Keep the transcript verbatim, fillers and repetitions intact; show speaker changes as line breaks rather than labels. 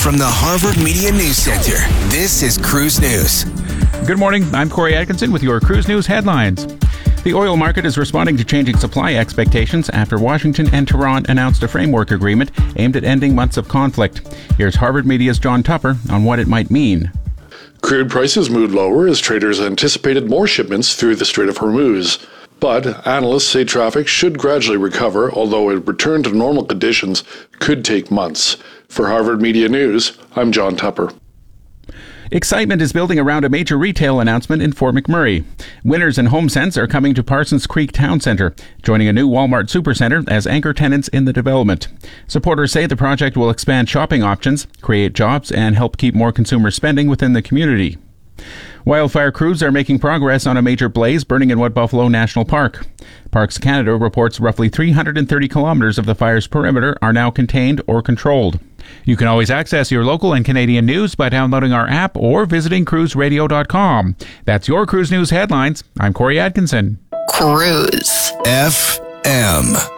From the Harvard Media News Center, this is Cruise News.
Good morning. I'm Corey Atkinson with your Cruise News headlines. The oil market is responding to changing supply expectations after Washington and Tehran announced a framework agreement aimed at ending months of conflict. Here's Harvard Media's John Tupper on what it might mean.
Crude prices moved lower as traders anticipated more shipments through the Strait of Hormuz. But analysts say traffic should gradually recover, although a return to normal conditions could take months. For Harvard Media News, I'm John Tupper.
Excitement is building around a major retail announcement in Fort McMurray. Winners and HomeSense are coming to Parsons Creek Town Centre, joining a new Walmart Supercenter as anchor tenants in the development. Supporters say the project will expand shopping options, create jobs, and help keep more consumer spending within the community. Wildfire crews are making progress on a major blaze burning in Wood Buffalo National Park. Parks Canada reports roughly three hundred thirty kilometres of the fire's perimeter are now contained or controlled. You can always access your local and Canadian news by downloading our app or visiting cruise radio dot com. That's your Cruise News headlines. I'm Corey Atkinson.
Cruise F M.